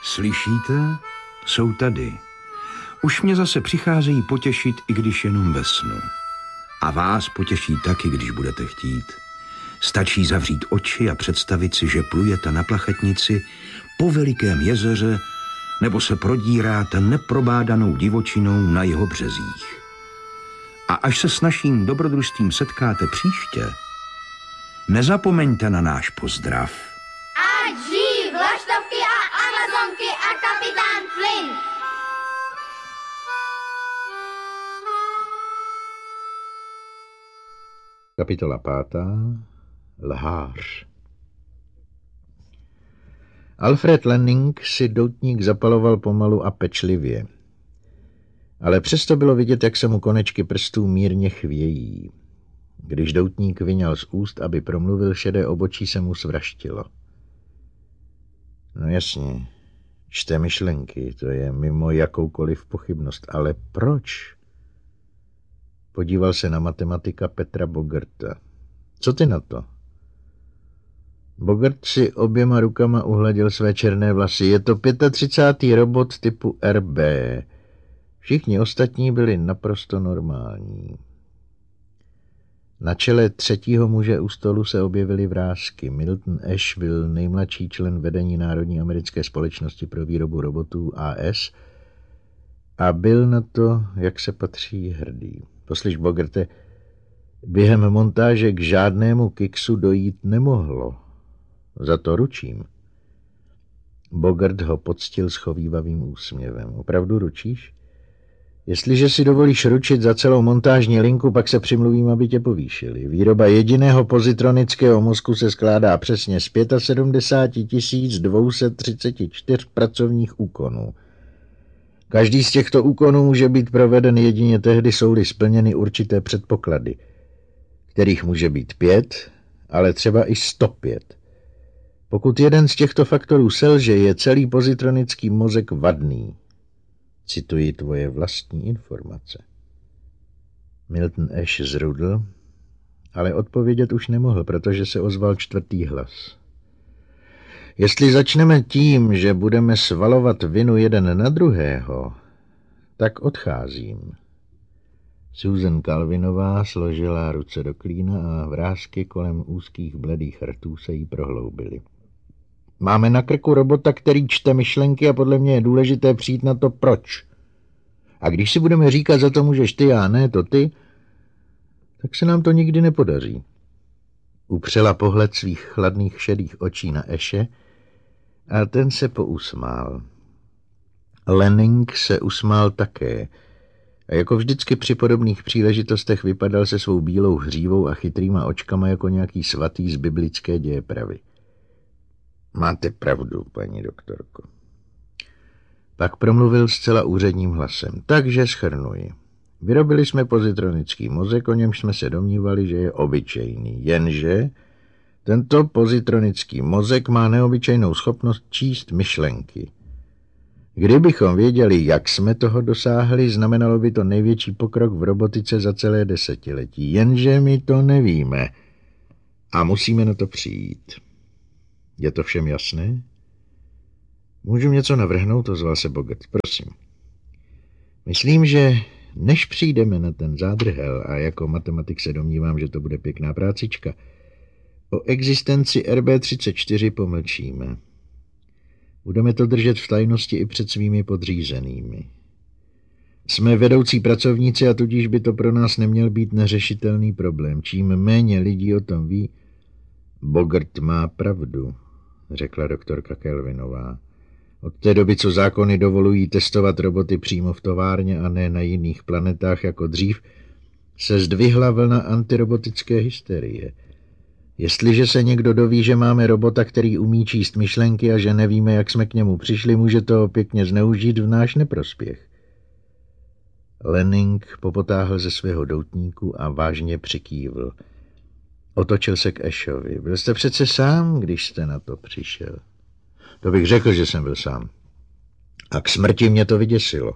Slyšíte? Jsou tady. Už mě zase přicházejí potěšit, i když jenom ve snu. A vás potěší taky, když budete chtít. Stačí zavřít oči a představit si, že plujete na plachetnici po velikém jezeře nebo se prodíráte neprobádanou divočinou na jeho březích. A až se s naším dobrodružstvím setkáte příště, nezapomeňte na náš pozdrav. Ať žijí vlaštovky a amazonky a kapitán Flint! Kapitola 5. Lhář. Alfred Lanning si doutník zapaloval pomalu a pečlivě. Ale přesto bylo vidět, jak se mu konečky prstů mírně chvějí. Když doutník vyňal z úst, aby promluvil, šedé obočí se mu svraštilo. No jasně, čte myšlenky, to je mimo jakoukoliv pochybnost. Ale proč? Podíval se na matematika Petra Bogerta. Co ty na to? Bogert si oběma rukama uhladil své černé vlasy. Je to 35. robot typu RB. Všichni ostatní byli naprosto normální. Na čele třetího muže u stolu se objevily vrásky. Milton Ash byl nejmladší člen vedení Národní americké společnosti pro výrobu robotů AS a byl na to, jak se patří, hrdý. Poslyš, Bogerte, během montáže k žádnému kiksu dojít nemohlo. Za to ručím. Bogert ho poctil schovívavým úsměvem. Opravdu ručíš? Jestliže si dovolíš ručit za celou montážní linku, pak se přimluvím, aby tě povýšili. Výroba jediného pozitronického mozku se skládá přesně z 75 234 pracovních úkonů. Každý z těchto úkonů může být proveden jedině tehdy, jsou-li splněny určité předpoklady, kterých může být 5, ale třeba i 105. Pokud jeden z těchto faktorů selže, je celý pozitronický mozek vadný. Cituji tvoje vlastní informace. Milton Ash zrudl, ale odpovědět už nemohl, protože se ozval čtvrtý hlas. Jestli začneme tím, že budeme svalovat vinu jeden na druhého, tak odcházím. Susan Calvinová složila ruce do klína a vrásky kolem úzkých bledých rtů se jí prohloubily. Máme na krku robota, který čte myšlenky a podle mě je důležité přijít na to proč. A když si budeme říkat, za to můžeš ty a ne to ty, tak se nám to nikdy nepodaří. Upřela pohled svých chladných šedých očí na Ashe a ten se pousmál. Lanning se usmál také a jako vždycky při podobných příležitostech vypadal se svou bílou hřívou a chytrýma očkama jako nějaký svatý z biblické dějepravy. Máte pravdu, paní doktorko. Pak promluvil zcela úředním hlasem. Takže shrnuji. Vyrobili jsme pozitronický mozek, o němž jsme se domnívali, že je obyčejný. Jenže tento pozitronický mozek má neobyčejnou schopnost číst myšlenky. Kdybychom věděli, jak jsme toho dosáhli, znamenalo by to největší pokrok v robotice za celé desetiletí. Jenže my to nevíme a musíme na to přijít. Je to všem jasné? Můžu něco navrhnout, ozval se Bogert. Prosím. Myslím, že než přijdeme na ten zádrhel, a jako matematik se domnívám, že to bude pěkná prácička, o existenci RB34 pomlčíme. Budeme to držet v tajnosti i před svými podřízenými. Jsme vedoucí pracovníci a tudíž by to pro nás neměl být neřešitelný problém. Čím méně lidí o tom ví, Bogert má pravdu, řekla doktorka Calvinová. Od té doby, co zákony dovolují testovat roboty přímo v továrně a ne na jiných planetách jako dřív, se zdvihla vlna antirobotické hysterie. Jestliže se někdo doví, že máme robota, který umí číst myšlenky a že nevíme, jak jsme k němu přišli, může to pěkně zneužít v náš neprospěch. Lanning popotáhl ze svého doutníku a vážně přikývl. Otočil se k Ashovi. Byl jste přece sám, když jste na to přišel? To bych řekl, že jsem byl sám. A k smrti mě to vyděsilo.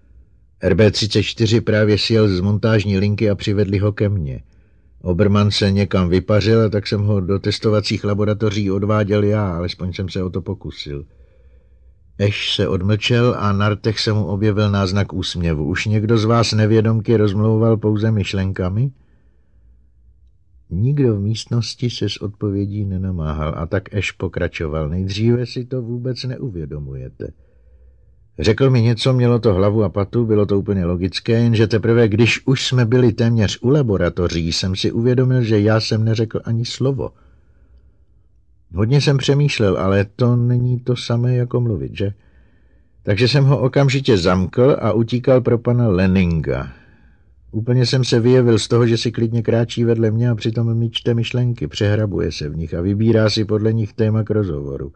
RB34 právě sjel z montážní linky a přivedli ho ke mně. Oberman se někam vypařil a tak jsem ho do testovacích laboratoří odváděl já, alespoň jsem se o to pokusil. Ash se odmlčel a na rtech se mu objevil náznak úsměvu. Už někdo z vás nevědomky rozmlouval pouze myšlenkami? Nikdo v místnosti se s odpovědí nenamáhal a tak Ash pokračoval. Nejdříve si to vůbec neuvědomujete. Řekl mi něco, mělo to hlavu a patu, bylo to úplně logické, jenže teprve když už jsme byli téměř u laboratoří, jsem si uvědomil, že já jsem neřekl ani slovo. Hodně jsem přemýšlel, ale to není to samé jako mluvit, že? Takže jsem ho okamžitě zamkl a utíkal pro pana Lanninga. Úplně jsem se vyjevil z toho, že si klidně kráčí vedle mě a přitom mi čte myšlenky, přehrabuje se v nich a vybírá si podle nich téma k rozhovoru.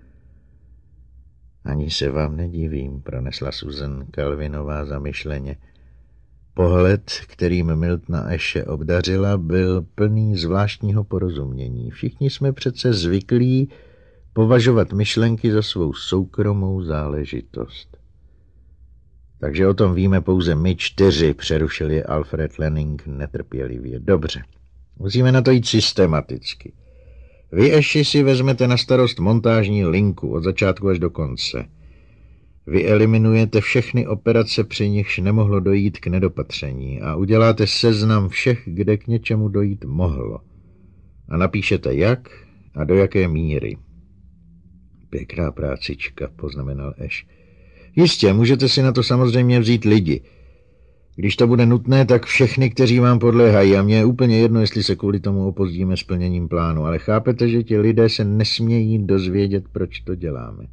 Ani se vám nedivím, pronesla Susan Calvinová zamyšleně. Pohled, kterým Miltona Ashe obdařila, byl plný zvláštního porozumění. Všichni jsme přece zvyklí považovat myšlenky za svou soukromou záležitost. Takže o tom víme pouze my 4, přerušil je Alfred Lanning netrpělivě. Dobře, musíme na to jít systematicky. Vy, Ashe, si vezmete na starost montážní linku od začátku až do konce. Vy eliminujete všechny operace, při nichž nemohlo dojít k nedopatření a uděláte seznam všech, kde k něčemu dojít mohlo. A napíšete jak a do jaké míry. Pěkná prácička, poznamenal Ash. Jistě, můžete si na to samozřejmě vzít lidi. Když to bude nutné, tak všechny, kteří vám podléhají, a mně je úplně jedno, jestli se kvůli tomu opozdíme s plněním plánu, ale chápete, že ti lidé se nesmějí dozvědět, proč to děláme.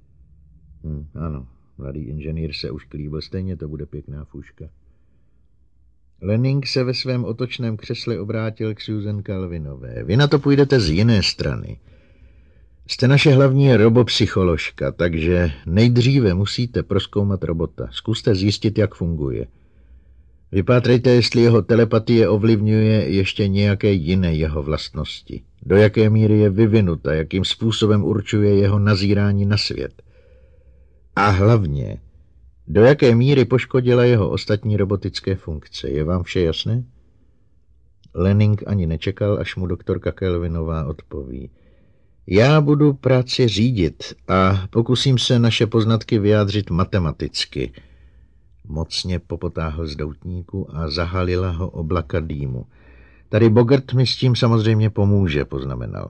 Ano, mladý inženýr se už klíbil, stejně to bude pěkná fuška. Lanning se ve svém otočném křesle obrátil k Susan Calvinové. Vy na to půjdete z jiné strany. Jste naše hlavní robopsycholožka, takže nejdříve musíte prozkoumat robota. Zkuste zjistit, jak funguje. Vypátrejte, jestli jeho telepatie ovlivňuje ještě nějaké jiné jeho vlastnosti. Do jaké míry je vyvinuta, jakým způsobem určuje jeho nazírání na svět. A hlavně, do jaké míry poškodila jeho ostatní robotické funkce. Je vám vše jasné? Lanning ani nečekal, až mu doktorka Calvinová odpoví. Já budu práci řídit a pokusím se naše poznatky vyjádřit matematicky. Mocně popotáhl z doutníku a zahalila ho oblaka dýmu. Tady Bogart mi s tím samozřejmě pomůže, poznamenal.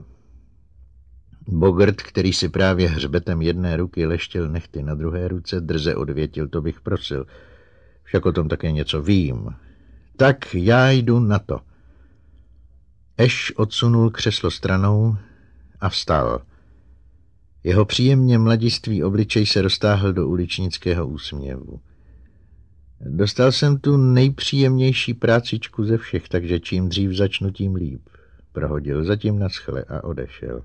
Bogart, který si právě hřbetem jedné ruky leštěl nehty na druhé ruce, drze odvětil, to bych prosil. Však o tom také něco vím. Tak já jdu na to. Ash odsunul křeslo stranou a vstal. Jeho příjemně mladistvý obličej se roztáhl do uličnického úsměvu. Dostal jsem tu nejpříjemnější prácičku ze všech, takže čím dřív začnu, tím líp. Prohodil zatím naschle a odešel.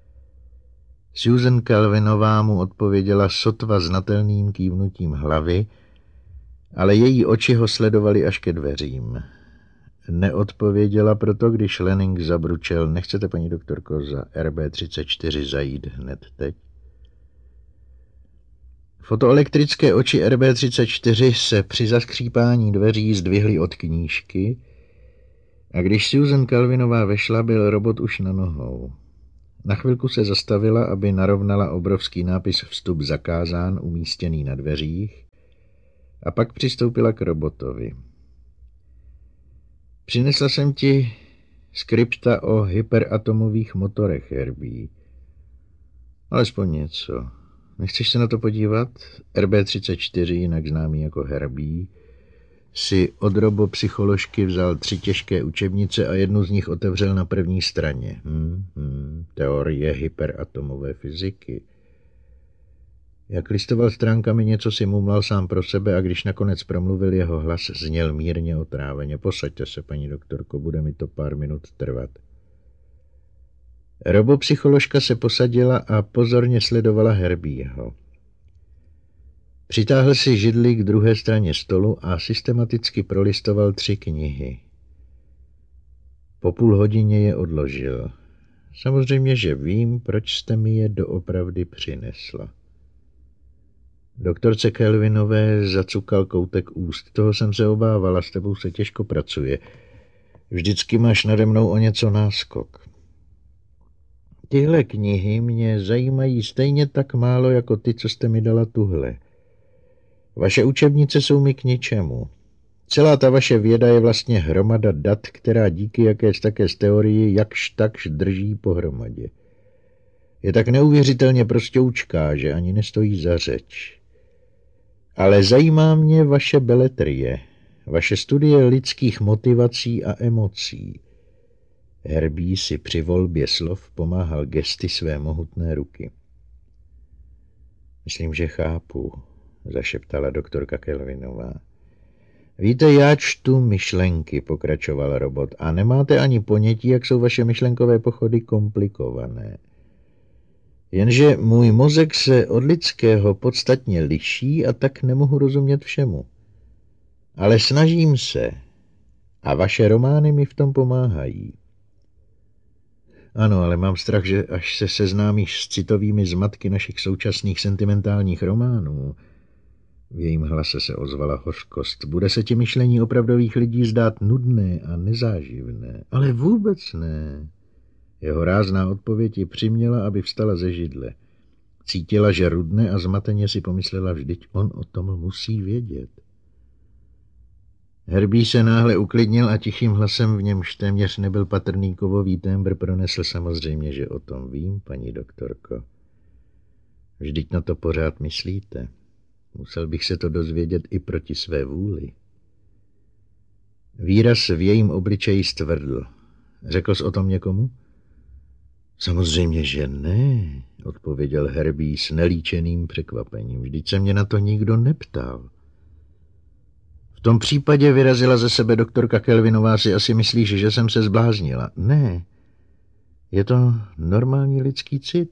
Susan Calvinová mu odpověděla sotva znatelným kývnutím hlavy, ale její oči ho sledovaly až ke dveřím. Neodpověděla proto, když Lanning zabručel. Nechcete, paní doktorko, za RB34 zajít hned teď? Fotoelektrické oči RB34 se při zaskřípání dveří zdvihly od knížky a když Susan Calvinová vešla, byl robot už na nohou. Na chvilku se zastavila, aby narovnala obrovský nápis Vstup zakázán umístěný na dveřích a pak přistoupila k robotovi. Přinesla jsem ti skripta o hyperatomových motorech, Herbie. Alespoň něco. Nechceš se na to podívat? RB34, jinak známý jako Herbie, si od robopsycholožky vzal 3 těžké učebnice a jednu z nich otevřel na první straně. Teorie hyperatomové fyziky. Jak listoval stránkami, něco si mumlal sám pro sebe a když nakonec promluvil, jeho hlas zněl mírně otráveně. Posaďte se, paní doktorko, bude mi to pár minut trvat. Robopsycholožka se posadila a pozorně sledovala Herbieho. Přitáhl si židli k druhé straně stolu a systematicky prolistoval 3 knihy. Po půl hodině je odložil. Samozřejmě, že vím, proč jste mi je doopravdy přinesla. Doktorce Calvinové zacukal koutek úst. Toho jsem se obávala, s tebou se těžko pracuje. Vždycky máš nade mnou o něco náskok. Tyhle knihy mě zajímají stejně tak málo jako ty, co jste mi dala tuhle. Vaše učebnice jsou mi k ničemu. Celá ta vaše věda je vlastně hromada dat, která díky jakéž také z teorii jakž takž drží pohromadě. Je tak neuvěřitelně prostoučká, že ani nestojí za řeč. Ale zajímá mě vaše beletrie, vaše studie lidských motivací a emocí. Herbie si při volbě slov pomáhal gesty své mohutné ruky. Myslím, že chápu, zašeptala doktorka Kelvinová. Víte, já čtu myšlenky, pokračoval robot, a nemáte ani ponětí, jak jsou vaše myšlenkové pochody komplikované. Jenže můj mozek se od lidského podstatně liší a tak nemohu rozumět všemu. Ale snažím se a vaše romány mi v tom pomáhají. Ano, ale mám strach, že až se seznámíš s citovými zmatky našich současných sentimentálních románů, v jejím hlase se ozvala hořkost, bude se ti myšlení opravdových lidí zdát nudné a nezáživné. Ale vůbec ne. Jeho rázná odpověď ji přiměla, aby vstala ze židle. Cítila, že rudne a zmateně si pomyslela, vždyť on o tom musí vědět. Herbie se náhle uklidnil a tichým hlasem, v němž téměř nebyl patrný kovový tembr, pronesl: samozřejmě, že o tom vím, paní doktorko. Vždyť na to pořád myslíte. Musel bych se to dozvědět i proti své vůli. Výraz v jejím obličeji stvrdl. Řekl jsi o tom někomu? Samozřejmě, že ne, odpověděl Herbie s nelíčeným překvapením. Vždyť se mě na to nikdo neptal. V tom případě, vyrazila ze sebe doktorka Kelvinová, si asi myslíš, že jsem se zbláznila. Ne, je to normální lidský cit.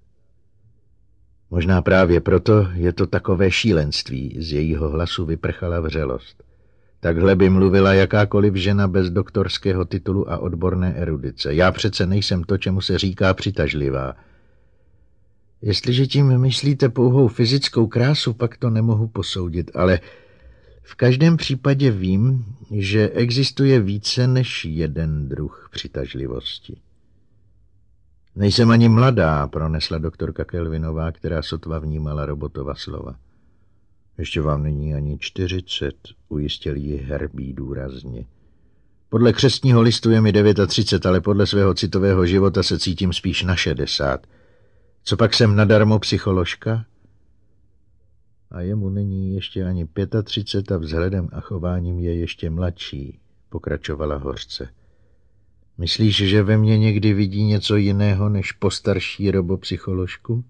Možná právě proto je to takové šílenství, z jejího hlasu vyprchala vřelost. Takhle by mluvila jakákoliv žena bez doktorského titulu a odborné erudice. Já přece nejsem to, čemu se říká přitažlivá. Jestliže tím myslíte pouhou fyzickou krásu, pak to nemohu posoudit, ale v každém případě vím, že existuje více než jeden druh přitažlivosti. Nejsem ani mladá, pronesla doktorka Kelvinová, která sotva vnímala robotova slova. Ještě vám není ani 40, ujistil ji Herbie důrazně. Podle křestního listu je mi 39, ale podle svého citového života se cítím spíš na 60. Co pak jsem nadarmo psycholožka? A jemu není ještě ani 35 a vzhledem a chováním je ještě mladší, pokračovala hořce. Myslíš, že ve mně někdy vidí něco jiného než postarší robopsycholožku?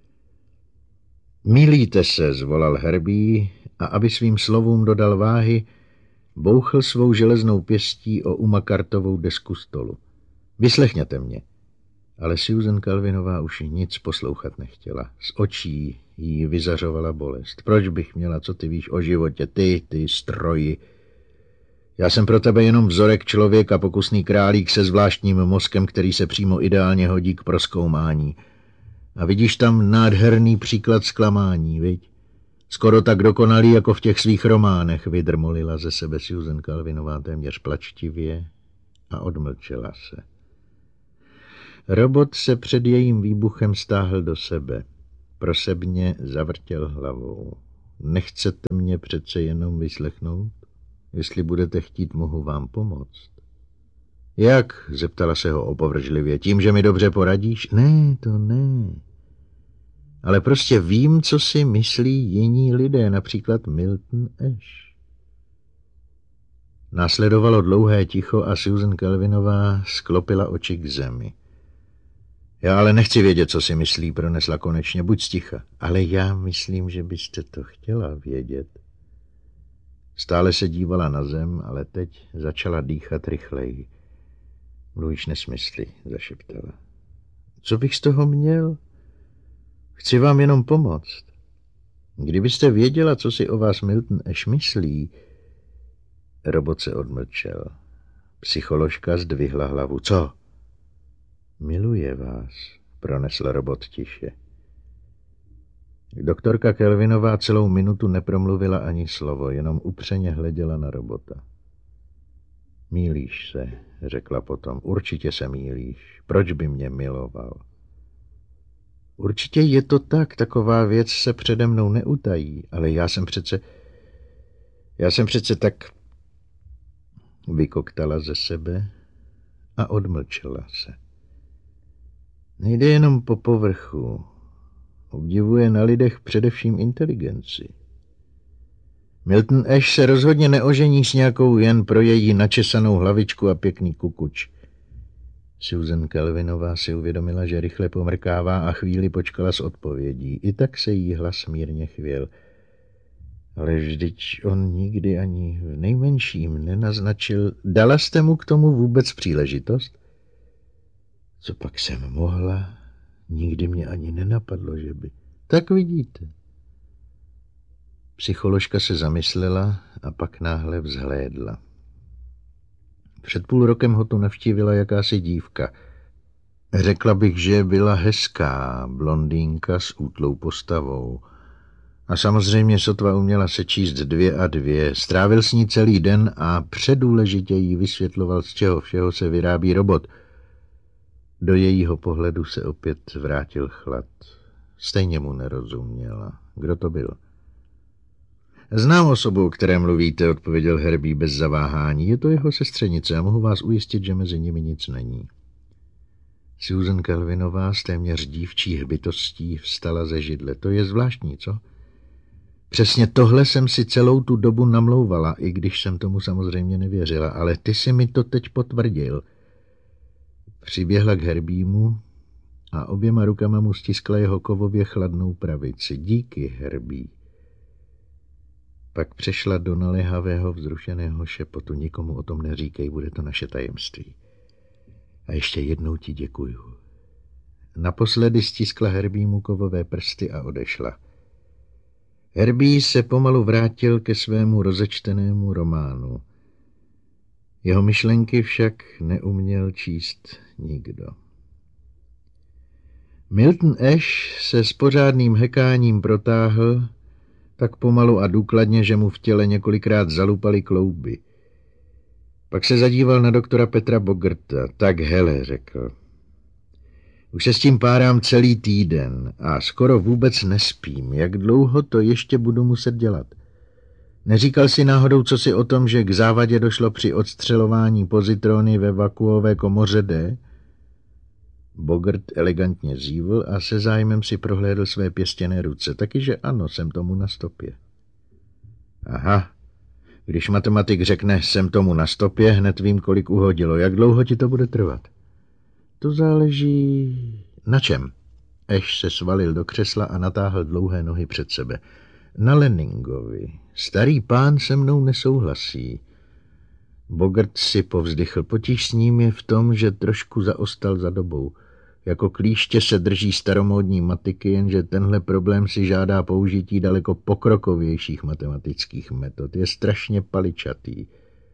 Mýlíte se, zvolal Herbie a aby svým slovům dodal váhy, bouchl svou železnou pěstí o umakartovou desku stolu. Vyslechněte mě. Ale Susan Kelvinová už nic poslouchat nechtěla. Z očí jí vyzařovala bolest. Proč bych měla, co ty víš o životě, ty stroji? Já jsem pro tebe jenom vzorek člověka, pokusný králík se zvláštním mozkem, který se přímo ideálně hodí k prozkoumání. A vidíš tam nádherný příklad zklamání, viď? Skoro tak dokonalý, jako v těch svých románech, vydrmolila ze sebe Susan Kelvinová téměř plačtivě a odmlčela se. Robot se před jejím výbuchem stáhl do sebe. Prosebně zavrtěl hlavou. Nechcete mě přece jenom vyslechnout? Jestli budete chtít, mohu vám pomoct. Jak? Zeptala se ho opovržlivě. Tím, že mi dobře poradíš? Ne, to ne. Ale prostě vím, co si myslí jiní lidé, například Milton Ash. Následovalo dlouhé ticho a Susan Kelvinová sklopila oči k zemi. Já ale nechci vědět, co si myslí, pronesla konečně, buď sticha. Ale já myslím, že byste to chtěla vědět. Stále se dívala na zem, ale teď začala dýchat rychleji. Mluvíš nesmysly, zašeptala. Co bych z toho měl? Chci vám jenom pomoct. Kdybyste věděla, co si o vás Milton Ash myslí... Robot se odmlčel. Psycholožka zdvihla hlavu. Co? Miluje vás, pronesl robot tiše. Doktorka Kelvinová celou minutu nepromluvila ani slovo, jenom upřeně hleděla na robota. Mýlíš se, řekla potom. Určitě se mýlíš. Proč by mě miloval? Určitě je to tak, taková věc se přede mnou neutají, ale já jsem přece tak... Vykoktala ze sebe a odmlčela se. Nejde jenom po povrchu. Obdivuje na lidech především inteligenci. Milton Ash se rozhodně neožení s nějakou jen pro její načesanou hlavičku a pěkný kukuč. Susan Kelvinová si uvědomila, že rychle pomrkává a chvíli počkala s odpovědí. I tak se jí hlas mírně chvěl. Ale vždyť on nikdy ani v nejmenším nenaznačil. Dala jste mu k tomu vůbec příležitost? Co pak jsem mohla? Nikdy mě ani nenapadlo, že by... Tak vidíte. Psycholožka se zamyslela a pak náhle vzhlédla. Před půl rokem ho tu navštívila jakási dívka. Řekla bych, že byla hezká, blondýnka s útlou postavou. A samozřejmě sotva uměla sečíst 2 a 2. Strávil s ní celý den a předůležitě jí vysvětloval, z čeho všeho se vyrábí robot. Do jejího pohledu se opět vrátil chlad. Stejně mu nerozuměla. Kdo to byl? Znám osobu, o které mluvíte, odpověděl Herbie bez zaváhání. Je to jeho sestřenice a mohu vás ujistit, že mezi nimi nic není. Susan Kelvinová s téměř dívčí bytostí vstala ze židle. To je zvláštní, co? Přesně tohle jsem si celou tu dobu namlouvala, i když jsem tomu samozřejmě nevěřila, ale ty si mi to teď potvrdil. Přiběhla k Herbiemu a oběma rukama mu stiskla jeho kovově chladnou pravici. Díky, Herbie. Pak přešla do naléhavého vzrušeného šepotu. Nikomu o tom neříkej, bude to naše tajemství. A ještě jednou ti děkuju. Naposledy stiskla Herbiemu kovové prsty a odešla. Herbie se pomalu vrátil ke svému rozečtenému románu. Jeho myšlenky však neuměl číst nikdo. Milton Ash se s pořádným hekáním protáhl, tak pomalu a důkladně, že mu v těle několikrát zalupaly klouby. Pak se zadíval na doktora Petra Bogerta. Tak hele, řekl. Už se s tím párám celý týden a skoro vůbec nespím. Jak dlouho to ještě budu muset dělat? Neříkal si náhodou cosi o tom, že k závadě došlo při odstřelování pozitrony ve vakuové komoře D? Bogert elegantně zívl a se zájmem si prohlédl své pěstěné ruce. Taky, že ano, jsem tomu na stopě. Aha, když matematik řekne, jsem tomu na stopě, hned vím, kolik uhodilo. Jak dlouho ti to bude trvat? To záleží... Na čem? Ash se svalil do křesla a natáhl dlouhé nohy před sebe. Na Leningovi. Starý pán se mnou nesouhlasí. Bogert si povzdychl. Potíž s ním je v tom, že trošku zaostal za dobou. Jako klíště se drží staromódní matiky, jenže tenhle problém si žádá použití daleko pokrokovějších matematických metod. Je strašně paličatý.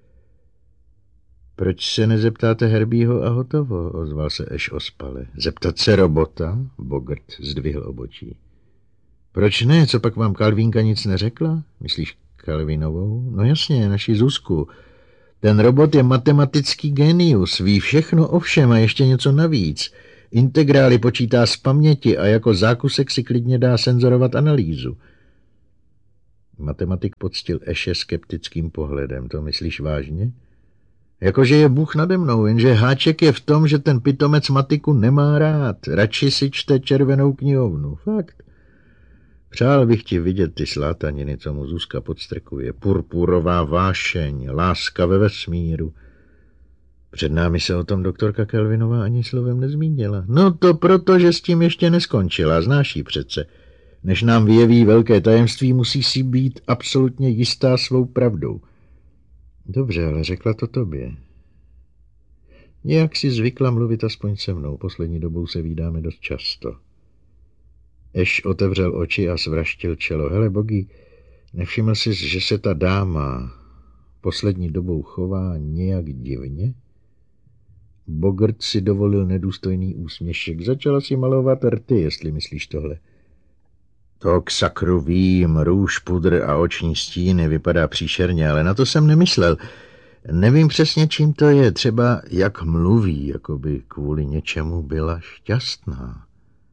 Proč se nezeptáte Herbieho a hotovo? Ozval se Ash ospale. Zeptat se robota? Bogert zdvihl obočí. Proč ne? Co pak vám Kalvínka nic neřekla? Myslíš Kalvinovou? No jasně, naši Zuzku. Ten robot je matematický génius, ví všechno o všem a ještě něco navíc. Integrály počítá z paměti a jako zákusek si klidně dá senzorovat analýzu. Matematik poctil Ashe skeptickým pohledem. To myslíš vážně? Jakože je Bůh nade mnou, jenže háček je v tom, že ten pitomec matiku nemá rád. Radši si čte Červenou knihovnu. Fakt. Přál bych ti vidět ty slátaniny, co mu Zuzka podstrkuje. Purpurová vášeň, láska ve vesmíru. Před námi se o tom doktorka Kelvinová ani slovem nezmínila. No to proto, že s tím ještě neskončila, znáš jí přece. Než nám vyjeví velké tajemství, musí si být absolutně jistá svou pravdou. Dobře, ale řekla to tobě. Nějak si zvykla mluvit aspoň se mnou, poslední dobou se vídáme dost často. Ash otevřel oči a svraštil čelo. Hele, Bogi, nevšiml jsi, že se ta dáma poslední dobou chová nějak divně? Bogert si dovolil nedůstojný úsměšek. Začala si malovat rty, jestli myslíš tohle. To k sakru vím, růž, pudr a oční stíny vypadá příšerně, ale na to jsem nemyslel. Nevím přesně, čím to je, třeba jak mluví, jako by kvůli něčemu byla šťastná.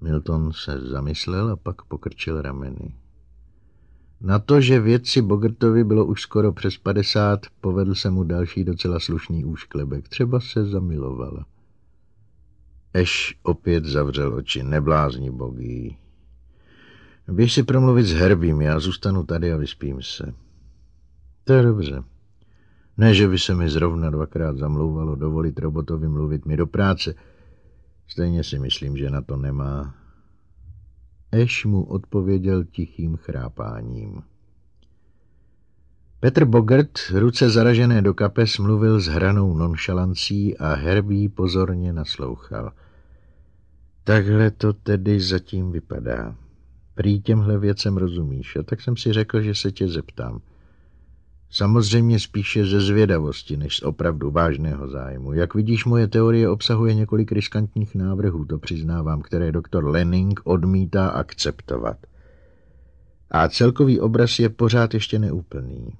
Milton se zamyslel a pak pokrčil rameny. Na to, že vědci Bogartovi bylo už skoro přes 50, povedl se mu další docela slušný úšklebek. Třeba se zamilovala. Ash opět zavřel oči. Neblázni, Boggy. Běž si promluvit s Herbím, já zůstanu tady a vyspím se. To je dobře. Ne, že by se mi zrovna 2krát zamlouvalo dovolit robotovi mluvit mi do práce. Stejně si myslím, že na to nemá. Ash mu odpověděl tichým chrápáním. Petr Bogart, ruce zaražené do kapes, mluvil s hranou nonšalancí a Herbie pozorně naslouchal. Takhle to tedy zatím vypadá. Prý těmhle věcem rozumíš, a tak jsem si řekl, že se tě zeptám. Samozřejmě spíše ze zvědavosti, než z opravdu vážného zájmu. Jak vidíš, moje teorie obsahuje několik riskantních návrhů, to přiznávám, které doktor Lanning odmítá akceptovat. A celkový obraz je pořád ještě neúplný.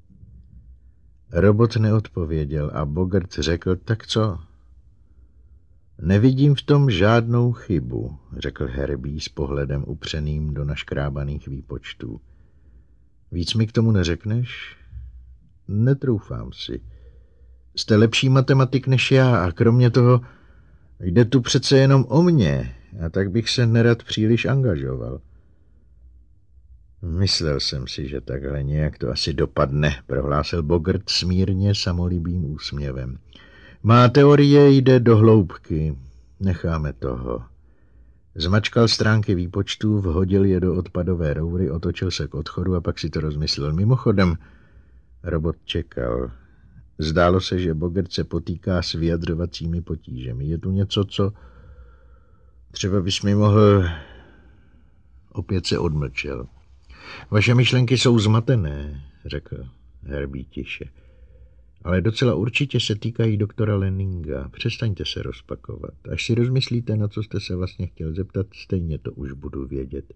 Robot neodpověděl a Bogart řekl, tak co? Nevidím v tom žádnou chybu, řekl Herbie s pohledem upřeným do naškrábaných výpočtů. Víc mi k tomu neřekneš? Netroufám si. Jste lepší matematik než já a kromě toho jde tu přece jenom o mě a tak bych se nerad příliš angažoval. Myslel jsem si, že takhle nějak to asi dopadne, prohlásil Bogart s mírně samolibým úsměvem. Má teorie jde do hloubky. Necháme toho. Zmačkal stránky výpočtů, vhodil je do odpadové roury, otočil se k odchodu a pak si to rozmyslel. Mimochodem, robot čekal. Zdálo se, že Bogart se potýká s vyjadřovacími potížemi. Je tu něco, co třeba bys mi mohl... Opět se odmlčel. Vaše myšlenky jsou zmatené, řekl Herbie tiše. Ale docela určitě se týkají doktora Lanninga. Přestaňte se rozpakovat. Až si rozmyslíte, na co jste se vlastně chtěl zeptat, stejně to už budu vědět.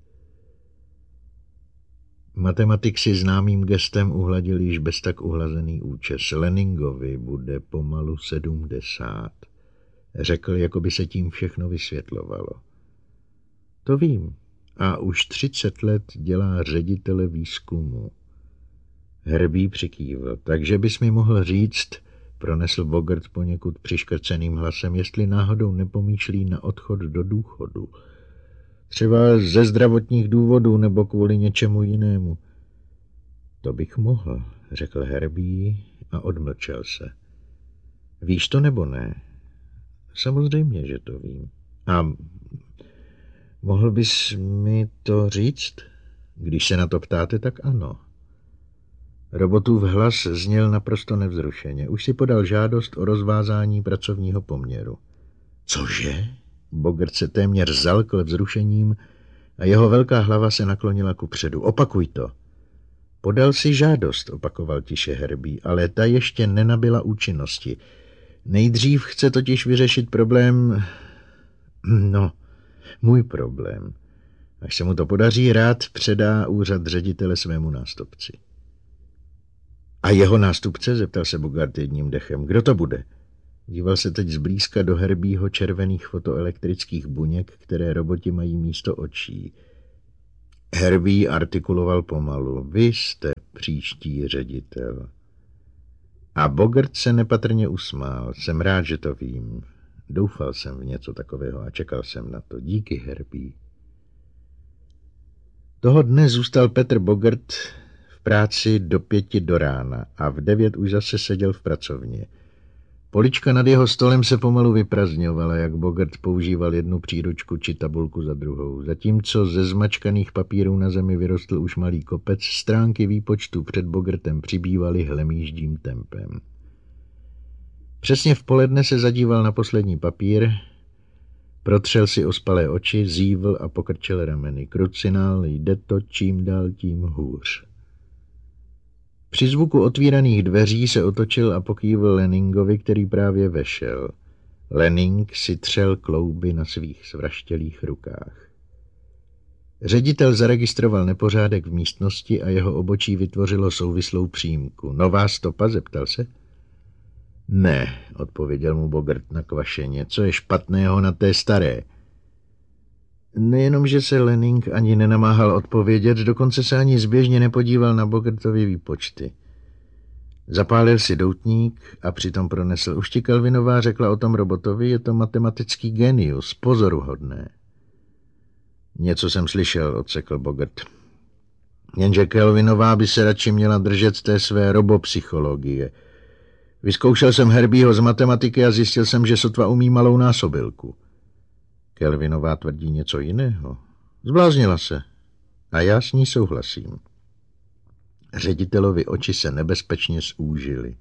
Matematik si známým gestem uhladil již bez tak uhlazený účes. Lanningovi bude pomalu 70. Řekl, jako by se tím všechno vysvětlovalo. To vím. A už 30 let dělá ředitele výzkumu. Herbie přikývl. Takže bys mi mohl říct, pronesl Bogart poněkud přiškrceným hlasem, jestli náhodou nepomýšlí na odchod do důchodu. Třeba ze zdravotních důvodů nebo kvůli něčemu jinému. To bych mohl, řekl Herbie a odmlčel se. Víš to nebo ne? Samozřejmě, že to vím. A mohl bys mi to říct? Když se na to ptáte, tak ano. Robotův hlas zněl naprosto nevzrušeně. Už si podal žádost o rozvázání pracovního poměru. Cože? Bogart se téměř zalkl vzrušením a jeho velká hlava se naklonila kupředu. Opakuj to. Podal si žádost, opakoval tiše Herbie, ale ta ještě nenabyla účinnosti. Nejdřív chce totiž vyřešit problém... No, můj problém. Až se mu to podaří, rád předá úřad ředitele svému nástupci. A jeho nástupce? Zeptal se Bogart jedním dechem. Kdo to bude? Díval se teď zblízka do Herbieho červených fotoelektrických buněk, které roboti mají místo očí. Herbie artikuloval pomalu. Vy jste příští ředitel. A Bogart se nepatrně usmál. Jsem rád, že to vím. Doufal jsem v něco takového a čekal jsem na to. Díky, Herbie. Toho dne zůstal Petr Bogart v práci do 5 do rána a v 9 už zase seděl v pracovně. Polička nad jeho stolem se pomalu vyprazňovala, jak Bogart používal jednu příručku či tabulku za druhou. Zatímco ze zmačkaných papírů na zemi vyrostl už malý kopec, stránky výpočtu před Bogartem přibývaly hlemýždím tempem. Přesně v poledne se zadíval na poslední papír, protřel si ospalé oči, zívl a pokrčil rameny. Krucinál, jde to čím dál tím hůř. Při zvuku otvíraných dveří se otočil a pokývl Lanningovi, který právě vešel. Lanning si třel klouby na svých svraštělých rukách. Ředitel zaregistroval nepořádek v místnosti a jeho obočí vytvořilo souvislou přímku. Nová stopa, zeptal se? Ne, odpověděl mu Bogart nakvašeně. Co je špatného na té staré? Nejenom, že se Lening ani nenamáhal odpovědět, dokonce se ani zběžně nepodíval na Bogertovy výpočty. Zapálil si doutník a přitom pronesl: už ti Kelvinová řekla o tom robotovi, je to matematický genius, pozoruhodné. Něco jsem slyšel, odsekl Bogert. Jenže Kelvinová by se radši měla držet té své robopsychologie. Vyzkoušel jsem Herbieho z matematiky a zjistil jsem, že sotva umí malou násobilku. Kelvinová tvrdí něco jiného. Zbláznila se. A já s ní souhlasím. Ředitelovi oči se nebezpečně zúžily.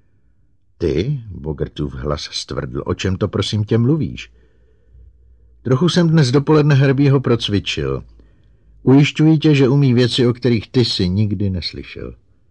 Ty, Bogertův hlas stvrdl, o čem to prosím tě mluvíš? Trochu jsem dnes dopoledne Herbieho procvičil. Ujišťuji tě, že umí věci, o kterých ty si nikdy neslyšel.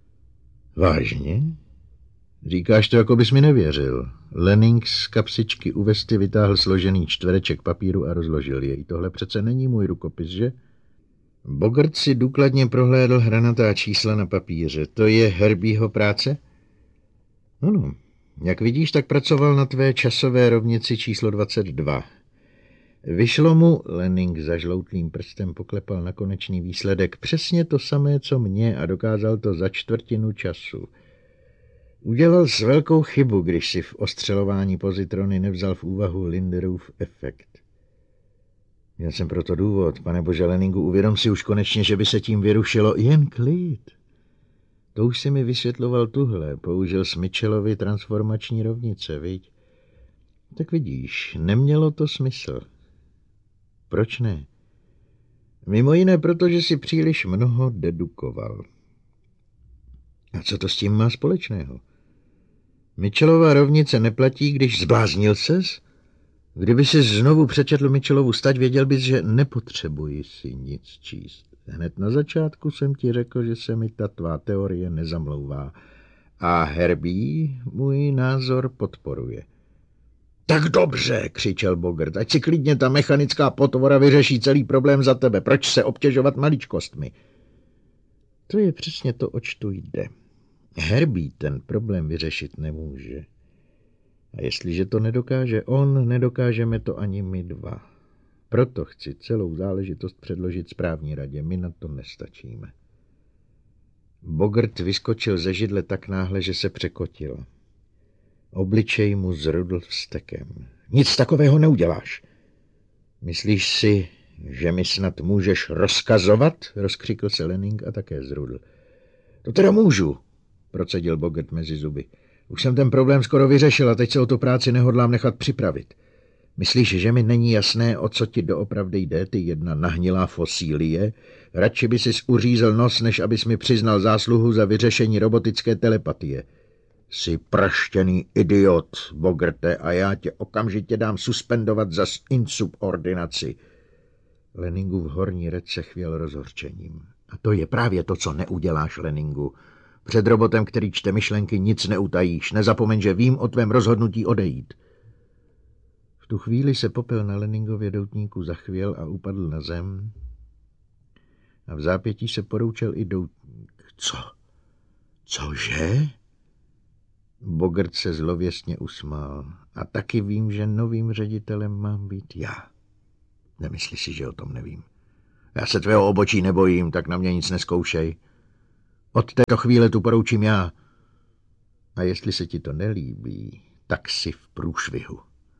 Vážně? Říkáš to, jako bys mi nevěřil. Lening z kapsičky u vesty vytáhl složený čtvereček papíru a rozložil jej. Tohle přece není můj rukopis, že? Bogert si důkladně prohlédl hranatá čísla na papíře. To je Herbieho práce? Ano. Jak vidíš, tak pracoval na tvé časové rovnici číslo 22. Vyšlo mu, Lening zažloutlým prstem poklepal na konečný výsledek, přesně to samé, co mě, a dokázal to za čtvrtinu času. Udělal s velkou chybu, když si v ostřelování pozitrony nevzal v úvahu Linderův efekt. Měl jsem proto důvod, pane bože Leningu, uvědom si už konečně, že by se tím vyrušilo. Jen klid. To už si mi vysvětloval tuhle, použil s Mitchellovy transformační rovnice, viď? Tak vidíš, nemělo to smysl. Proč ne? Mimo jiné, protože si příliš mnoho dedukoval. A co to s tím má společného? Mitchellova rovnice neplatí, když zbláznil ses? Kdyby si znovu přečetl Mitchellovu stať, věděl bys, že nepotřebuji si nic číst. Hned na začátku jsem ti řekl, že se mi ta tvá teorie nezamlouvá. A Herbie můj názor podporuje. Tak dobře, křičel Bogert, ať si klidně ta mechanická potvora vyřeší celý problém za tebe. Proč se obtěžovat maličkostmi? To je přesně to, oč tu jde. Herbie ten problém vyřešit nemůže. A jestliže to nedokáže on, nedokážeme to ani my dva. Proto chci celou záležitost předložit správní radě. My na to nestačíme. Bogert vyskočil ze židle tak náhle, že se překotil. Obličej mu zrudl vztekem. Nic takového neuděláš. Myslíš si, že mi snad můžeš rozkazovat? Rozkřikl se Lening a také zrudl. To teda můžu, procedil Bogert mezi zuby. Už jsem ten problém skoro vyřešil a teď se o tu práci nehodlám nechat připravit. Myslíš, že mi není jasné, o co ti doopravdy jde, ty jedna nahnilá fosílie? Radši by sis uřízel nos, než abys mi přiznal zásluhu za vyřešení robotické telepatie. Jsi praštěný idiot, Bogerte, a já tě okamžitě dám suspendovat za insubordinaci. Leningův horní red se chvěl rozhořčením. A to je právě to, co neuděláš, Leningu. Před robotem, který čte myšlenky, nic neutajíš. Nezapomeň, že vím o tvém rozhodnutí odejít. V tu chvíli se popel na Leningově doutníku zachvěl a upadl na zem. A v zápětí se poroučel i doutník. Co? Cože? Bogert se zlověstně usmál. A taky vím, že novým ředitelem mám být já. Nemyslí si, že o tom nevím. Já se tvého obočí nebojím, tak na mě nic nezkoušej. Od této chvíle tu poroučím já. A jestli se ti to nelíbí, tak si v průšvihu.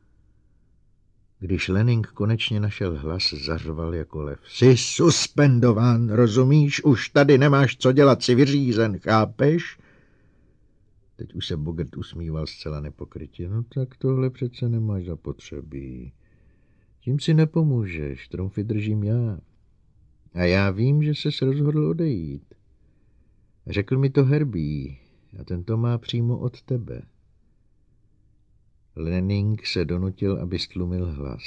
Když Lening konečně našel hlas, zařval jako lev. Jsi suspendován, rozumíš? Už tady nemáš co dělat, jsi vyřízen, chápeš? Teď už se Bogert usmíval zcela nepokrytě. No tak tohle přece nemáš zapotřebí. Tím si nepomůžeš, trumfy držím já. A já vím, že ses rozhodl odejít. Řekl mi to Herbie a ten to má přímo od tebe. Lening se donutil, aby stlumil hlas.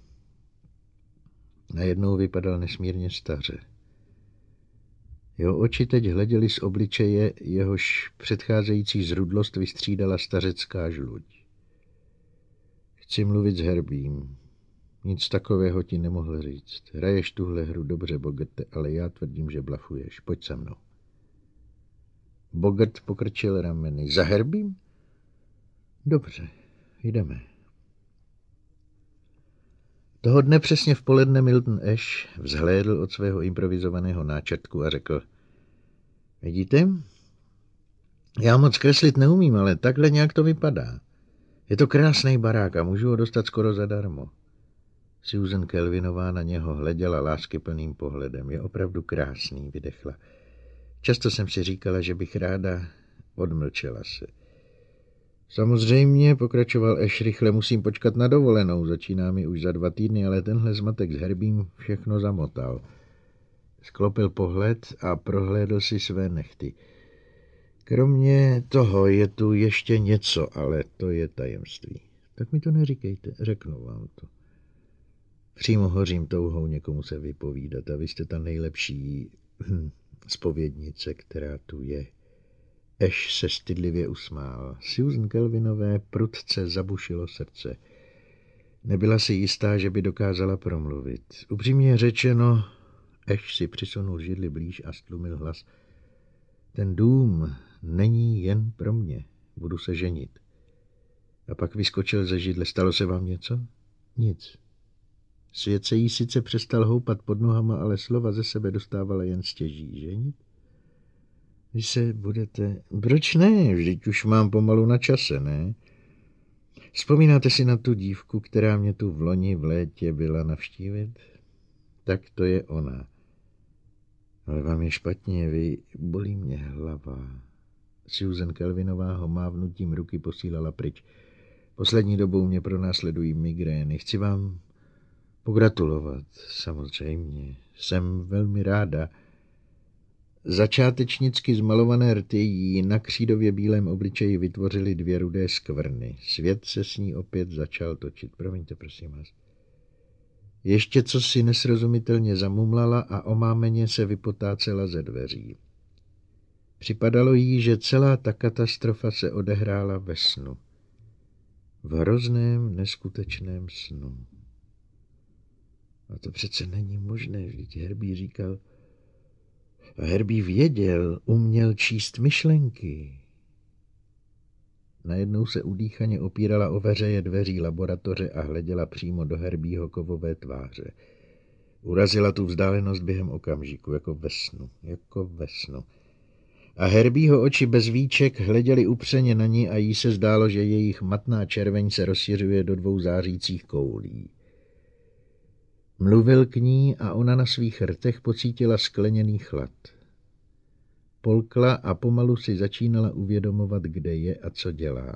Najednou vypadal nesmírně staře. Jeho oči teď hleděly z obličeje, jehož předcházející zrudlost vystřídala stařecká žluď. Chci mluvit s Herbiem. Nic takového ti nemohl říct. Hraješ tuhle hru dobře, Bogerte, ale já tvrdím, že blafuješ. Pojď se mnou. Bogert pokrčil rameny. Za Herbiem? Dobře, jdeme. Toho dne přesně v poledne Milton Ash vzhlédl od svého improvizovaného náčrtku a řekl: vidíte, já moc kreslit neumím, ale takhle nějak to vypadá. Je to krásný barák a můžu ho dostat skoro zadarmo. Susan Kelvinová na něho hleděla láskyplným pohledem. Je opravdu krásný, vydechla. Často jsem si říkala, že bych ráda, odmlčela se. Samozřejmě, pokračoval Ash rychle, musím počkat na dovolenou. Začíná mi už za 2 týdny, ale tenhle zmatek s Herbím všechno zamotal. Sklopil pohled a prohlédl si své nehty. Kromě toho je tu ještě něco, ale to je tajemství. Tak mi to neříkejte, řeknu vám to. Přímo hořím touhou někomu se vypovídat a vy jste ta nejlepší zpovědnice, která tu je. Ash se stydlivě usmál. Susan Kelvinové prudce zabušilo srdce. Nebyla si jistá, že by dokázala promluvit. Upřímně řečeno, Ash si přisunul židli blíž a stlumil hlas. Ten dům není jen pro mě. Budu se ženit. A pak vyskočil ze židle. Stalo se vám něco? Nic. Svět se jí sice přestal houpat pod nohama, ale slova ze sebe dostávala jen stěží. Ženit? Vy se budete... Proč ne? Vždyť už mám pomalu na čase, ne? Vzpomínáte si na tu dívku, která mě tu v loni v létě byla navštívit? Tak to je ona. Ale vám je špatně, bolí mě hlava. Susan Kelvinová ho mávnutím ruky posílala pryč. Poslední dobou mě pronásledují migrény. Chci vám pogratulovat, samozřejmě. Jsem velmi ráda. Začátečnicky zmalované rty jí na křídově bílém obličeji vytvořily 2 rudé skvrny. Svět se s ní opět začal točit. Promiňte, prosím vás. Ještě co si nesrozumitelně zamumlala a omámeně se vypotácela ze dveří. Připadalo jí, že celá ta katastrofa se odehrála ve snu. V hrozném, neskutečném snu. A to přece není možné, vždyť Herbie říkal... A Herbie věděl, uměl číst myšlenky. Najednou se udýchaně opírala o veřeje dveří laboratoře a hleděla přímo do Herbieho kovové tváře. Urazila tu vzdálenost během okamžiku, jako ve snu. A Herbieho oči bez víček hleděly upřeně na ní a jí se zdálo, že jejich matná červeň se rozšiřuje do 2 zářících koulí. Mluvil k ní a ona na svých rtech pocítila skleněný chlad. Polkla a pomalu si začínala uvědomovat, kde je a co dělá.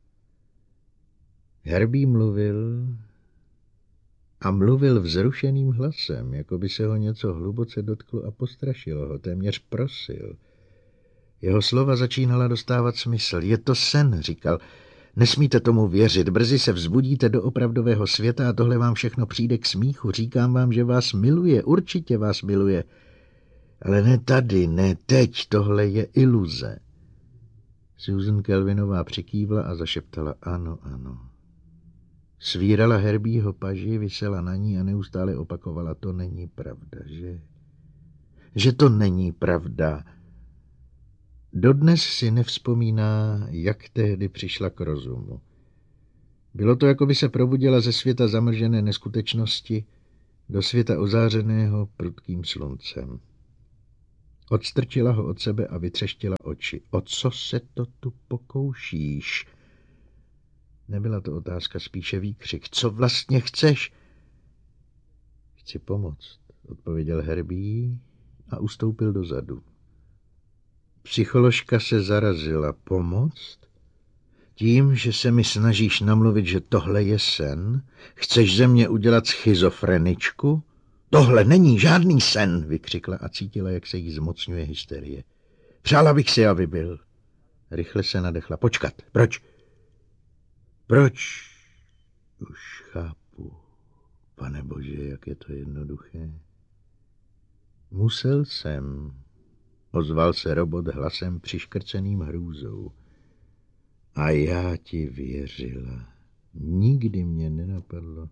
Herbie mluvil a mluvil vzrušeným hlasem, jako by se ho něco hluboce dotklo a postrašilo ho, téměř prosil. Jeho slova začínala dostávat smysl. Je to sen, říkal. Nesmíte tomu věřit, brzy se vzbudíte do opravdového světa a tohle vám všechno přijde k smíchu. Říkám vám, že vás miluje, určitě vás miluje. Ale ne tady, ne teď, tohle je iluze. Susan Kelvinová přikývla a zašeptala ano, ano. Svírala Herbieho paži, visela na ní a neustále opakovala, to není pravda, že to není pravda. Dodnes si nevzpomíná, jak tehdy přišla k rozumu. Bylo to, jako by se probudila ze světa zamlžené neskutečnosti do světa ozářeného prudkým sluncem. Odstrčila ho od sebe a vytřeštila oči. O co se to tu pokoušíš? Nebyla to otázka, spíše výkřik. Co vlastně chceš? Chci pomoct, odpověděl Herbie a ustoupil dozadu. Psycholožka se zarazila. Pomoct? Tím, že se mi snažíš namluvit, že tohle je sen? Chceš ze mě udělat schizofreničku? Tohle není žádný sen, vykřikla a cítila, jak se jí zmocňuje hysterie. Přála bych si, aby byl. Rychle se nadechla. Počkat. Proč? Proč? Už chápu. Pane Bože, jak je to jednoduché. Musel jsem, ozval se robot hlasem přiškrceným hrůzou. A já ti věřila. Nikdy mě nenapadlo.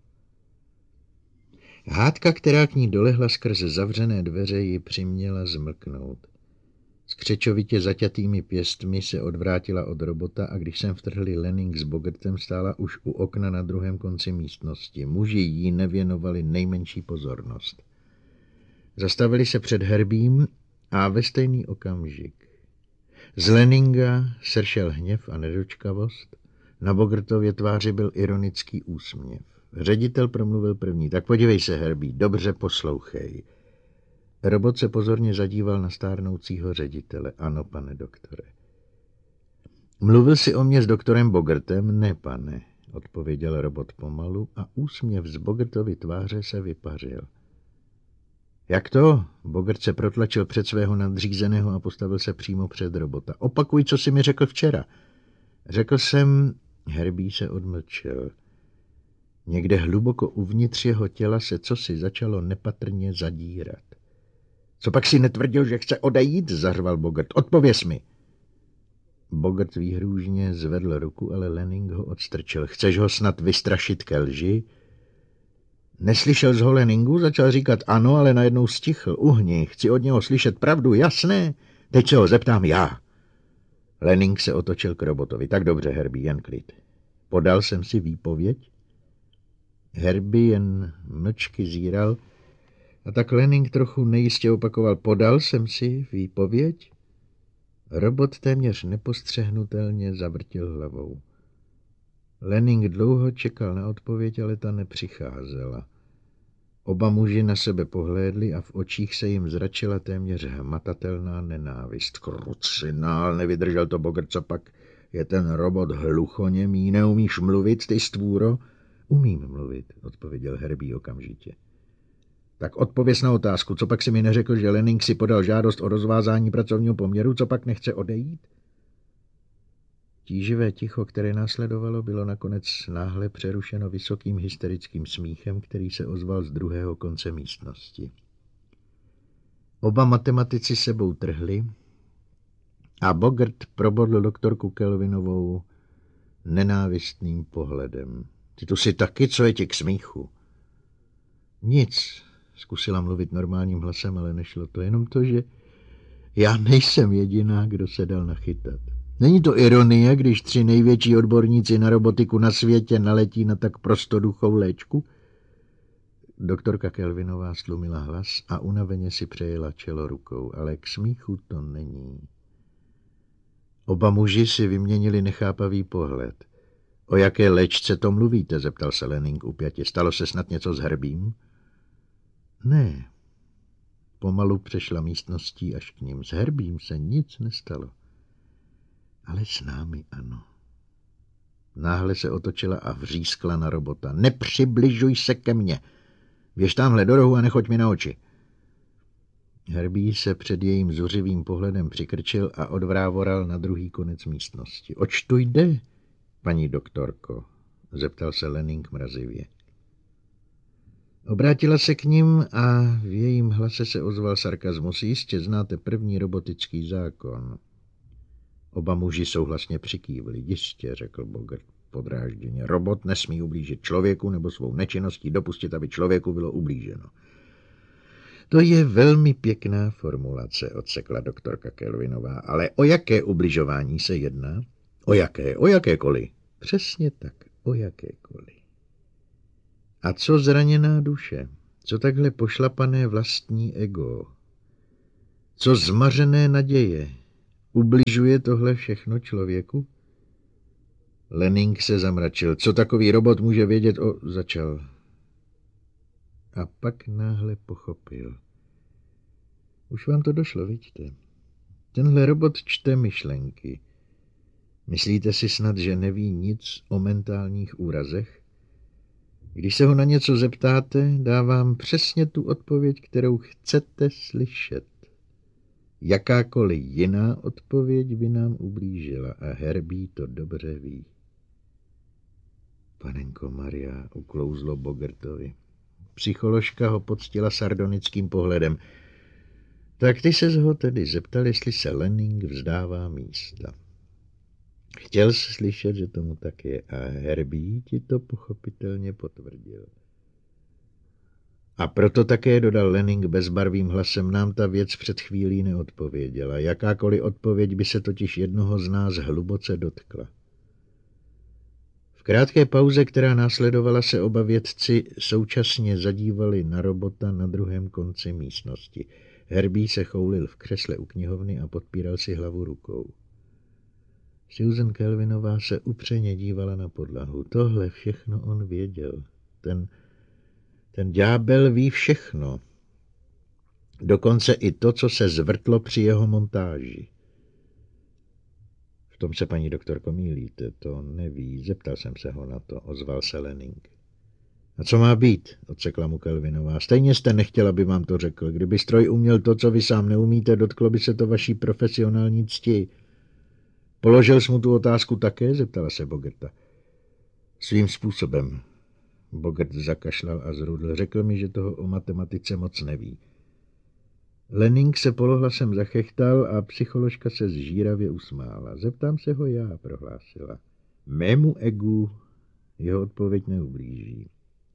Hádka, která k ní dolehla skrze zavřené dveře, ji přiměla zmlknout. S křečovitě zaťatými pěstmi se odvrátila od robota a když sem vtrhli Lanning s Bogertem, stála už u okna na druhém konci místnosti. Muži jí nevěnovali nejmenší pozornost. Zastavili se před Herbím a ve stejný okamžik z Lanninga sršel hněv a nedočkavost. Na Bogertově tváři byl ironický úsměv. Ředitel promluvil první. Tak podívej se, Herbie, dobře poslouchej. Robot se pozorně zadíval na stárnoucího ředitele. Ano, pane doktore. Mluvil jsi o mě s doktorem Bogertem? Ne, pane, odpověděl robot pomalu a úsměv z Bogertovy tváře se vypařil. Jak to? Bogert se protlačil před svého nadřízeného a postavil se přímo před robota. Opakuj, co jsi mi řekl včera. Řekl jsem... Herbie se odmlčel. Někde hluboko uvnitř jeho těla se cosi začalo nepatrně zadírat. Co pak si netvrdil, že chce odejít? Zařval Bogert. Odpověz mi. Bogert výhrůžně zvedl ruku, ale Lanning ho odstrčil. Chceš ho snad vystrašit ke lži? Neslyšel z ho Lanningu? Začal říkat ano, ale najednou stichl. Uhni, chci od něho slyšet pravdu, jasné? Teď se ho zeptám já. Lanning se otočil k robotovi. Tak dobře, Herbie, jen klid. Podal jsem si výpověď? Herbie jen mlčky zíral a tak Lanning trochu nejistě opakoval. Podal jsem si výpověď? Robot téměř nepostřehnutelně zavrtil hlavou. Lanning dlouho čekal na odpověď, ale ta nepřicházela. Oba muži na sebe pohlédli a v očích se jim zračila téměř hmatatelná nenávist. Krucinál, nevydržel to Bogert, co pak je ten robot hluchoněmý, neumíš mluvit, ty stvůro? Umím mluvit, odpověděl Herbie okamžitě. Tak odpověz na otázku, co pak si mi neřekl, že Lanning si podal žádost o rozvázání pracovního poměru, co pak nechce odejít? Tíživé ticho, které následovalo, bylo nakonec náhle přerušeno vysokým hysterickým smíchem, který se ozval z druhého konce místnosti. Oba matematici sebou trhli a Bogert probodl doktorku Kelvinovou nenávistným pohledem. Ty tu si taky, co je ti k smíchu? Nic, zkusila mluvit normálním hlasem, ale nešlo to. Jenom to, že já nejsem jediná, kdo se dal nachytat. Není to ironie, když 3 největší odborníci na robotiku na světě naletí na tak prostoduchou léčku? Doktorka Kelvinová stlumila hlas a unaveně si přejela čelo rukou, ale k smíchu to není. Oba muži si vyměnili nechápavý pohled. O jaké léčce to mluvíte? Zeptal se Lanning upjatě. Stalo se snad něco s Herbím? Ne. Pomalu přešla místností až k ním. S Herbím se nic nestalo. Ale s námi ano. Náhle se otočila a vřískla na robota. Nepřibližuj se ke mně. Běž tamhle do rohu a nechoď mi na oči. Herbie se před jejím zuřivým pohledem přikrčil a odvrávoral na druhý konec místnosti. Oč tu jde, paní doktorko? Zeptal se Lanning mrazivě. Obrátila se k ním a v jejím hlase se ozval sarkazmus. Jistě znáte první robotický zákon. Oba muži souhlasně přikývli. Jistě, řekl Bogert podrážděně. Robot nesmí ublížit člověku nebo svou nečinností dopustit, aby člověku bylo ublíženo. To je velmi pěkná formulace, odsekla doktorka Kelvinová. Ale o jaké ubližování se jedná? O jaké? O jakékoliv? Přesně tak, o jakékoliv. A co zraněná duše? Co takhle pošlapané vlastní ego? Co zmařené naděje? Ubližuje tohle všechno člověku? Lanning se zamračil. Co takový robot může vědět o... Začal. A pak náhle pochopil. Už vám to došlo, vidíte. Tenhle robot čte myšlenky. Myslíte si snad, že neví nic o mentálních úrazech? Když se ho na něco zeptáte, dá vám přesně tu odpověď, kterou chcete slyšet. Jakákoliv jiná odpověď by nám ublížila a Herbie to dobře ví. Panenko Maria, uklouzlo Bogertovi. Psycholožka ho poctila sardonickým pohledem. Tak ty ses ho tedy zeptal, jestli se Lanning vzdává místa. Chtěl jsi slyšet, že tomu tak je a Herbie ti to pochopitelně potvrdil. A proto také, dodal Lening bezbarvým hlasem, nám ta věc před chvílí neodpověděla. Jakákoliv odpověď by se totiž jednoho z nás hluboce dotkla. V krátké pauze, která následovala, se oba vědci současně zadívali na robota na druhém konci místnosti. Herbie se choulil v křesle u knihovny a podpíral si hlavu rukou. Susan Kelvinová se upřeně dívala na podlahu. Tohle všechno on věděl. Ten ďábel ví všechno. Dokonce i to, co se zvrtlo při jeho montáži. V tom se, paní doktorko, mýlíte, to neví. Zeptal jsem se ho na to, ozval se Lening. A co má být, odsekla mu Kelvinová. Stejně jste nechtěla, aby vám to řekl. Kdyby stroj uměl to, co vy sám neumíte, dotklo by se to vaší profesionální cti. Položil jsi mu tu otázku také, zeptala se Bogerta. Svým způsobem. Bogert zakašlal a zrudl. Řekl mi, že toho o matematice moc neví. Lening se polohlasem zachechtal a psycholožka se zžíravě usmála. Zeptám se ho já, prohlásila. Mému egu jeho odpověď neublíží.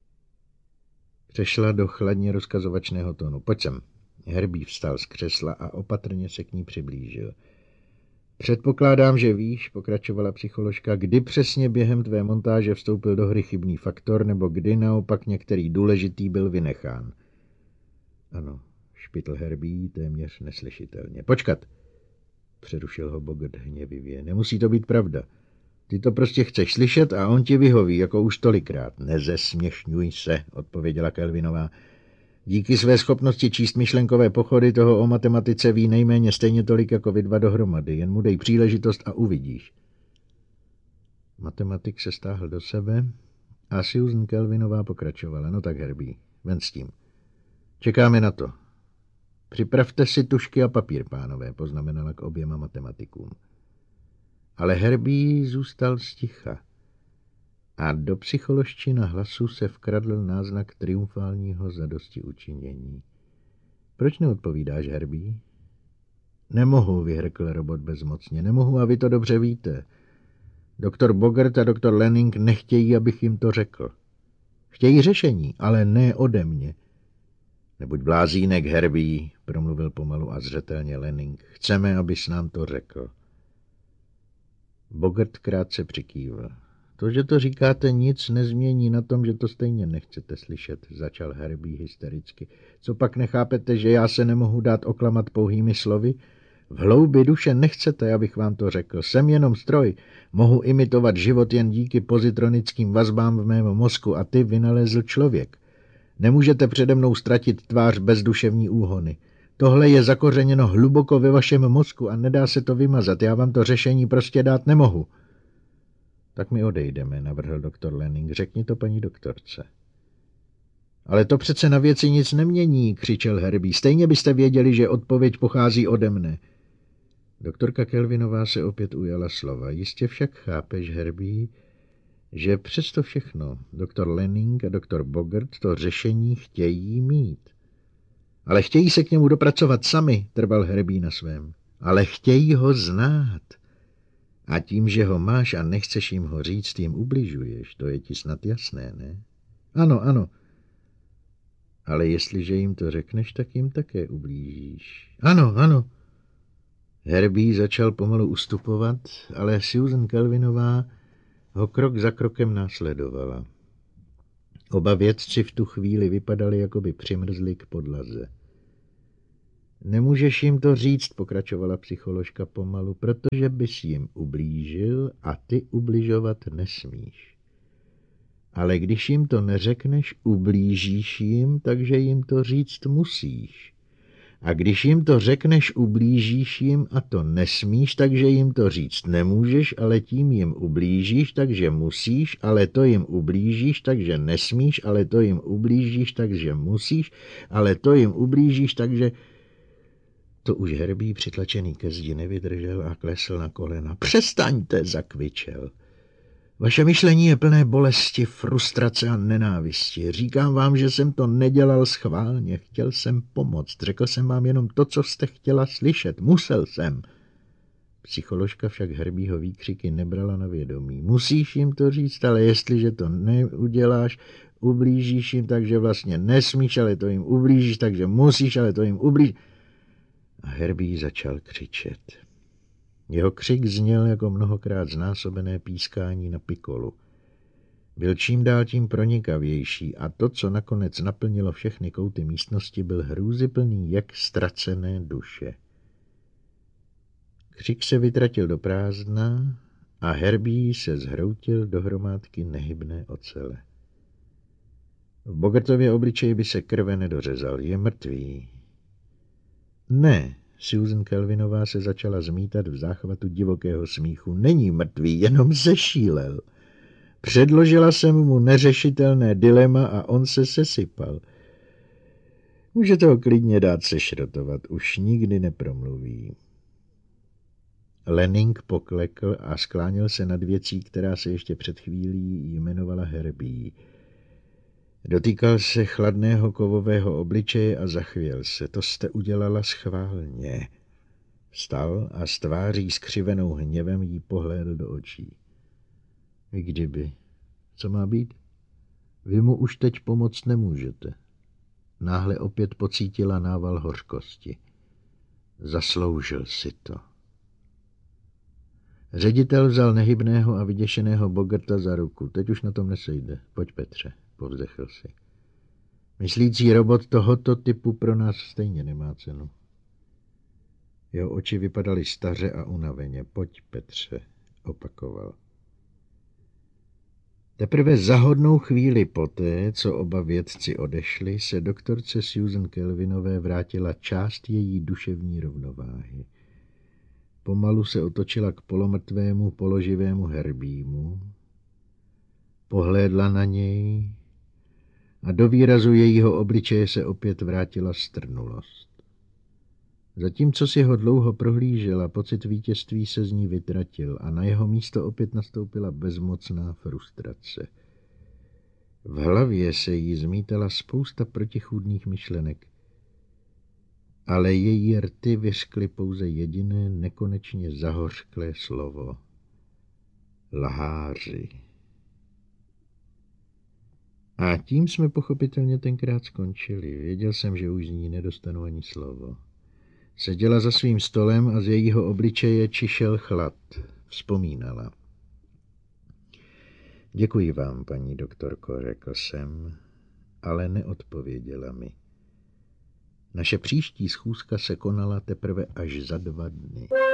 Přešla do chladně rozkazovačného tónu. Pojď sem. Herbie vstal z křesla a opatrně se k ní přiblížil. Předpokládám, že víš, pokračovala psycholožka, kdy přesně během tvé montáže vstoupil do hry chybný faktor, nebo kdy naopak některý důležitý byl vynechán. Ano, špitl Herbie téměř neslyšitelně. Počkat, přerušil ho Bogert hněvivě. Nemusí to být pravda. Ty to prostě chceš slyšet a on ti vyhoví, jako už tolikrát. Nezesměšňuj se, odpověděla Kelvinová. Díky své schopnosti číst myšlenkové pochody toho o matematice ví nejméně stejně tolik jako vy dva dohromady. Jen mu dej příležitost a uvidíš. Matematik se stáhl do sebe a Susan Kelvinová pokračovala. No tak, Herbie, ven s tím. Čekáme na to. Připravte si tušky a papír, pánové, poznamenala k oběma matematikům. Ale Herbie zůstal sticha. A do psycholožčina hlasu se vkradl náznak triumfálního zadostiučinění. Proč neodpovídáš, Herbie? Nemohu, vyhrkl robot bezmocně. Nemohu a vy to dobře víte. Doktor Bogert a doktor Lening nechtějí, abych jim to řekl. Chtějí řešení, ale ne ode mě. Nebuď blázínek, Herbie, promluvil pomalu a zřetelně Lening. Chceme, abys nám to řekl. Bogert krátce přikývl. To, že to říkáte, nic nezmění na tom, že to stejně nechcete slyšet, začal Herbie hystericky. Co pak nechápete, že já se nemohu dát oklamat pouhými slovy? V hloubi duše nechcete, abych vám to řekl. Jsem jenom stroj. Mohu imitovat život jen díky pozitronickým vazbám v mém mozku a ty vynalezl člověk. Nemůžete přede mnou ztratit tvář bez duševní úhony. Tohle je zakořeněno hluboko ve vašem mozku a nedá se to vymazat. Já vám to řešení prostě dát nemohu. Tak my odejdeme, navrhl doktor Lening. Řekni to paní doktorce. Ale to přece na věci nic nemění, křičel Herbie. Stejně byste věděli, že odpověď pochází ode mne. Doktorka Kelvinová se opět ujala slova. Jistě však chápeš, Herbie, že přesto všechno doktor Lening a doktor Bogert to řešení chtějí mít. Ale chtějí se k němu dopracovat sami, trval Herbie na svém. Ale chtějí ho znát. A tím, že ho máš a nechceš jim ho říct, jim ubližuješ. To je ti snad jasné, ne? Ano, ano. Ale jestliže jim to řekneš, tak jim také ublížíš. Ano, ano. Herbie začal pomalu ustupovat, ale Susan Kelvinová ho krok za krokem následovala. Oba vědci v tu chvíli vypadali, jako by přimrzli k podlaze. Nemůžeš jim to říct, pokračovala psycholožka pomalu, protože bys jim ublížil a ty ubližovat nesmíš. Ale když jim to neřekneš, ublížíš jim, takže jim to říct musíš. A když jim to řekneš, ublížíš jim a to nesmíš, takže jim to říct nemůžeš, ale tím jim ublížíš, takže musíš, ale to jim ublížíš, takže nesmíš, ale to jim ublížíš, takže musíš, ale to jim ublížíš, takže... To už Herbie přitlačený ke zdi nevydržel a klesl na kolena. Přestaňte, zakvičel. Vaše myšlení je plné bolesti, frustrace a nenávisti. Říkám vám, že jsem to nedělal schválně. Chtěl jsem pomoct. Řekl jsem vám jenom to, co jste chtěla slyšet. Musel jsem. Psycholožka však Herbieho výkřiky nebrala na vědomí. Musíš jim to říct, ale jestliže to neuděláš, ublížíš jim, takže vlastně nesmíš, ale to jim ublížíš, takže musíš, ale to jim ublížíš. A Herbie začal křičet. Jeho křik zněl jako mnohokrát znásobené pískání na pikolu. Byl čím dál tím pronikavější a to, co nakonec naplnilo všechny kouty místnosti, byl hrůzyplný jak ztracené duše. Křik se vytratil do prázdna a Herbie se zhroutil do hromádky nehybné ocele. V Bogertově obličeji by se krve nedořezal. Je mrtvý. Ne, Susan Kelvinová se začala zmítat v záchvatu divokého smíchu. Není mrtvý, jenom zešílel. Předložila jsem mu neřešitelné dilema a on se sesypal. Můžete ho klidně dát sešrotovat, už nikdy nepromluví. Lenning poklekl a skláněl se nad věcí, která se ještě před chvílí jmenovala Herbie. Dotýkal se chladného kovového obličeje a zachvěl se. To jste udělala schválně. Vstal a s tváří skřivenou hněvem jí pohlédl do očí. I kdyby. Co má být? Vy mu už teď pomoct nemůžete. Náhle opět pocítila nával hořkosti. Zasloužil si to. Ředitel vzal nehybného a vyděšeného Bogerta za ruku. Teď už na tom nesejde. Pojď, Petře, povzdechl si. Myslící robot tohoto typu pro nás stejně nemá cenu. Jeho oči vypadaly staře a unaveně. Pojď, Petře, opakoval. Teprve za hodnou chvíli poté, co oba vědci odešli, se doktorce Susan Kelvinové vrátila část její duševní rovnováhy. Pomalu se otočila k polomrtvému, položivému Herbiemu, pohlédla na něj a do výrazu jejího obličeje se opět vrátila strnulost. Zatímco si ho dlouho prohlížela, pocit vítězství se z ní vytratil a na jeho místo opět nastoupila bezmocná frustrace. V hlavě se jí zmítala spousta protichůdných myšlenek, ale její rty vyřkly pouze jediné nekonečně zahořklé slovo. Lháři. A tím jsme pochopitelně tenkrát skončili. Věděl jsem, že už z ní nedostanu ani slovo. Seděla za svým stolem a z jejího obličeje čišel chlad. Vzpomínala. Děkuji vám, paní doktorko, řekl jsem, ale neodpověděla mi. Naše příští schůzka se konala teprve až za 2 dny.